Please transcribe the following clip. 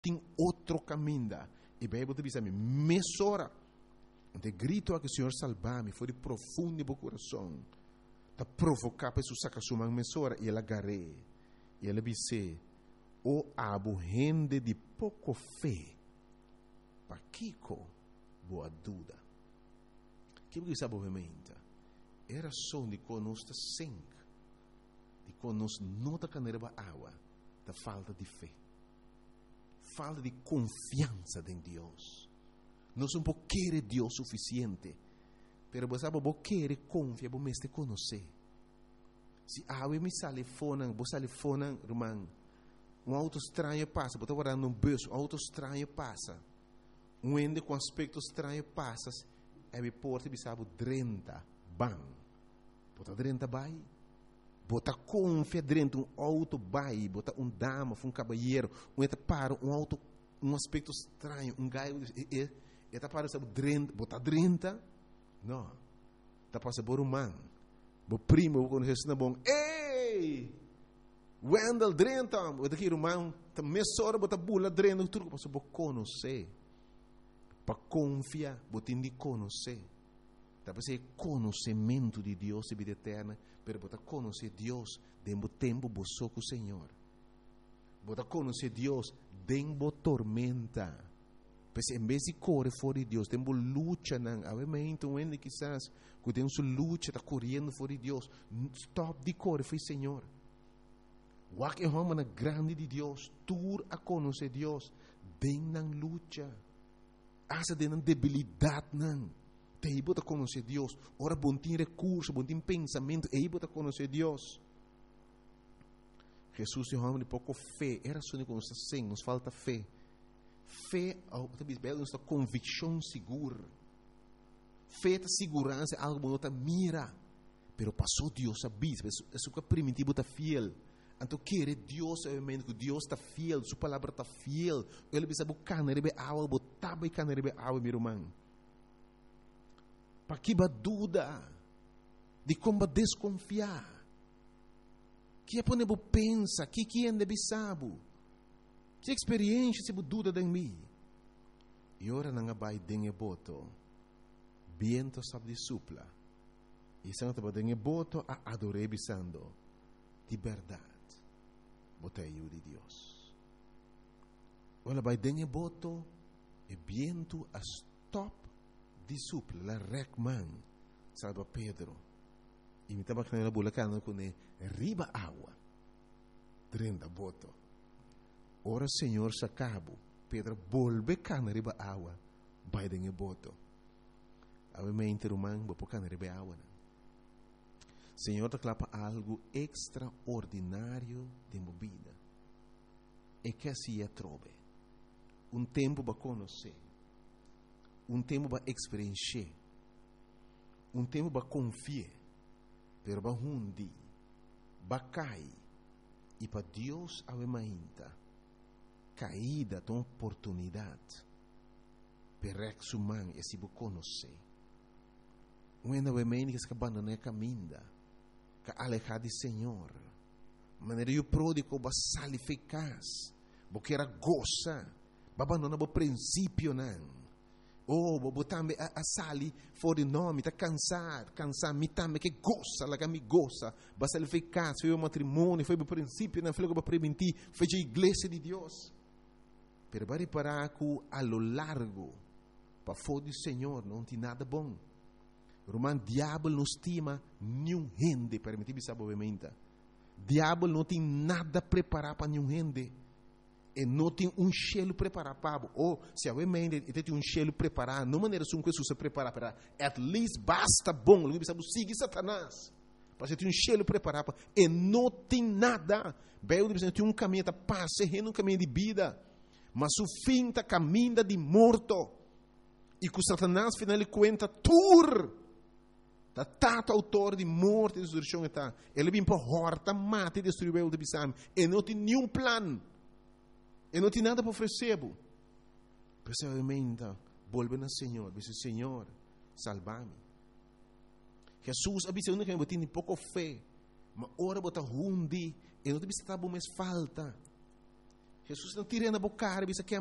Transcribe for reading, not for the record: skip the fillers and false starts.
tem outro caminho. E a Bíblia diz a mim, mesora. De grito a que o Senhor salva-me, foi de profundo do meu coração. Está provocar para sacar sua mesora e ela agarrei. E ela disse, o abo rende de pouco fé. Para Kiko, boa dúvida. Que você sabe obviamente? Era só de conosco sangue. De conosco não da caneira água. Da falta de fé. Falta de confiança em Deus. Não são por querer Deus suficiente. Pero você sabe, você quer confiar, você me conhecer. Se a água me sale fora, você sale fora, irmão. Auto estranho passa, você está guardando um bolso, auto estranho passa. Ende com aspecto estranho passa, é porta e sabe, 30, bam. Você 30 vai. Você confia dentro um auto vai, você dama, um cabalheiro, para um auto, um aspecto estranho, gaio, está para sabe 30, você 30? Não. Está para saber humano. O primo, quando você está bom, ei! Wendel, 30, você aqui, irmão, está mesora, você bula, 30, tudo para saber conhecer. Para confiar, você tem de conhecer. Está para ser conhecimento de Deus e vida eterna, mas você conhecer Deus dentro do tempo, você com o Senhor. Você conhecer Deus dentro da tormenta. Porque em vez de correr fora de Deus, temos luta, obviamente, onde quizás, que temos luta, está correndo fora de Deus, stop de correr, foi Senhor. O que é uma grande de Deus, tur a conhecer Deus, den na luta, asa den na debilidade, não. Tem que conhecer Deus, ora bom tem recurso, bom tem pensamento, aí que conhecer Deus. Jesus é um homem de pouco fé, era só que nos sem, nos falta fé. Fé, nos dá convicção segura. Fé é segurança, algo que não está mira. Pero passou Deus a bis, é o que primitivo está fiel. Então, querer Deus, obviamente, que Deus está fiel, sua palavra está fiel. Ele precisa buscar na rebe água, botar buscar na rebe água, meu irmão. Para que dúvida de como desconfiar. Que é para pensa, que é de sabe. Que experiência se dúvida de mim. E ora não vai dengue boto. Viento sabe de supla. E se não te dengue boto a adorei bisando. De verdade. Botei de Deus. Ora vai dengue boto e viento a stop de supla. La recman. Salva Pedro. E me estava canando a bulacana com riba água. 30 boto. Ora Senhor se acabou. Pedro volve cana riba água. Vai dengue boto. Obviamente, irmão, vou cana riba água. Senhor te clapa algo extraordinário de movida. E que assim trove. Tempo para conhecer. Tempo para experienciar. Tempo para confiar. Pero para hundi. Para cair. E para Deus avemainta. Caída de uma oportunidade. Para que humano e se você conhecer. Quando avemainta que se abandona a caminho. Que alejar do Senhor. Maneira o pródigo vai sair eficaz. Porque era goza. Vai abandonar o princípio não. Vou também a sair fora de nome, está cansar, me também que goza, lá que me goza. Vai sair eficaz, foi o matrimônio, foi o princípio, não foi o que vai permitir, foi a igreja de Deus. Pero vai reparar que a lo largo, para fora do Senhor, não tem nada bom. O diabo não estima nenhum gente, permitir sabe obviamente. Diabo não tem nada preparado para nenhum gente. E não tem cheiro preparado para ou se obviamente tem cheiro preparado, não maneira como Jesus se prepara para at least basta bom, ele sabe seguir Satanás. Para ter cheiro preparado e não tem nada. Bem, tem caminho da paz, um caminho de vida, mas o fim está caminho de morto. E com Satanás final ele conta tur. Da tata autor de morte e destruição está. Ele vem para horta, mata e destruir o de bisam. E não tem nenhum plano. E não tem nada para oferecer. Precisamente, volve ao Senhor. Diz: Senhor, salva-me. Jesus avisa que eu tenho pouco fé. Mas ora bota hundi. E não te precisa mais falta. Jesus não tirando a boca, bisa que